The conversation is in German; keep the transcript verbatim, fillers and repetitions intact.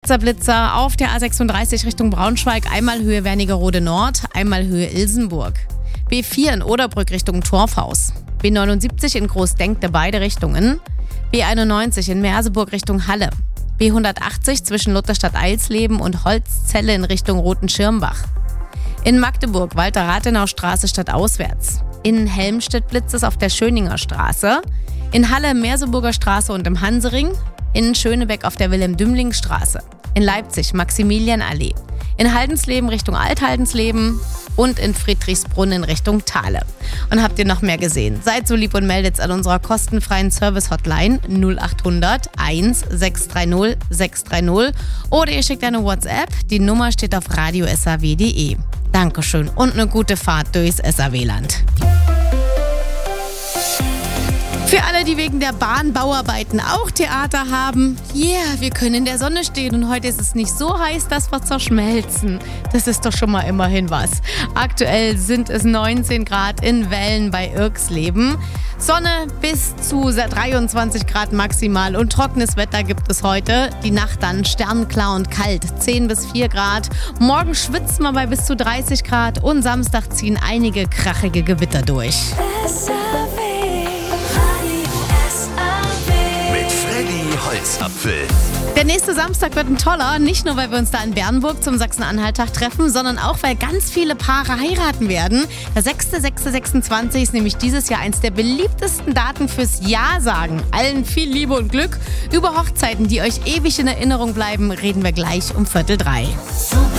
Kurzer Blitzer auf der A sechsunddreißig Richtung Braunschweig, einmal Höhe Wernigerode Nord, einmal Höhe Ilsenburg. B vier in Oderbrück Richtung Torfhaus. B neunundsiebzig in Großdenkte beide Richtungen. B einundneunzig in Merseburg Richtung Halle. B hundertachtzig zwischen Lutherstadt-Eilsleben und Holzzelle in Richtung Rotenschirmbach. In Magdeburg Walter-Rathenau-Straße stadtauswärts. In Helmstedt blitzt es auf der Schöninger Straße. In Halle Merseburger Straße und im Hansering. In Schönebeck auf der Wilhelm-Dümling-Straße. In Leipzig Maximilianallee. In Haldensleben Richtung Althaldенsleben und in Friedrichsbrunn in Richtung Thale. Und habt ihr noch mehr gesehen? Seid so lieb und meldet's an unserer kostenfreien Service-Hotline null acht hundert eins sechs drei null sechs drei null oder ihr schickt eine WhatsApp. Die Nummer steht auf radio s a w punkt d e. Dankeschön und eine gute Fahrt durchs S A W-Land. Für alle, die wegen der Bahnbauarbeiten auch Theater haben, yeah, wir können in der Sonne stehen und heute ist es nicht so heiß, dass wir zerschmelzen. Das ist doch schon mal immerhin was. Aktuell sind es neunzehn Grad in Wellen bei Irksleben. Sonne bis zu dreiundzwanzig Grad maximal und trockenes Wetter gibt es heute. Die Nacht dann sternklar und kalt, zehn bis vier Grad. Morgen schwitzt man bei bis zu dreißig Grad und Samstag ziehen einige krachige Gewitter durch. Holzapfel. Der nächste Samstag wird ein toller, nicht nur, weil wir uns da in Bernburg zum Sachsen-Anhalt-Tag treffen, sondern auch, weil ganz viele Paare heiraten werden. Der sechster sechster sechsundzwanzig ist nämlich dieses Jahr eins der beliebtesten Daten fürs Ja-Sagen. Allen viel Liebe und Glück. Über Hochzeiten, die euch ewig in Erinnerung bleiben, reden wir gleich um Viertel drei. Super.